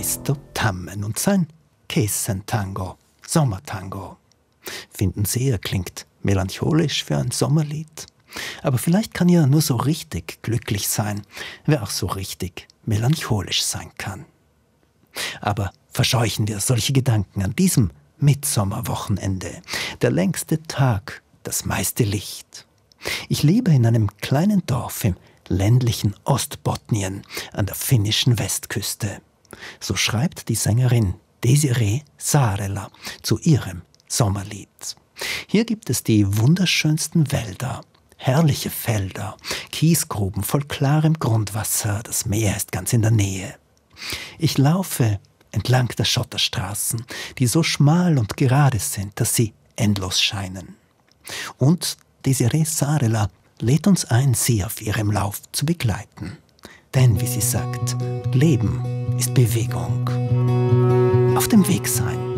Ernesto Tammen und sein Käsentango, Sommertango. Finden Sie, er klingt melancholisch für ein Sommerlied? Aber vielleicht kann ja nur so richtig glücklich sein, wer auch so richtig melancholisch sein kann. Aber verscheuchen wir solche Gedanken an diesem Mitsommerwochenende. Der längste Tag, das meiste Licht. Ich lebe in einem kleinen Dorf im ländlichen Ostbotnien an der finnischen Westküste. So schreibt die Sängerin Desiree Saarela zu ihrem Sommerlied. Hier gibt es die wunderschönsten Wälder, herrliche Felder, Kiesgruben voll klarem Grundwasser, das Meer ist ganz in der Nähe. Ich laufe entlang der Schotterstraßen, die so schmal und gerade sind, dass sie endlos scheinen. Und Desiree Saarela lädt uns ein, sie auf ihrem Lauf zu begleiten. Denn, wie sie sagt, Leben ist Bewegung. Auf dem Weg sein.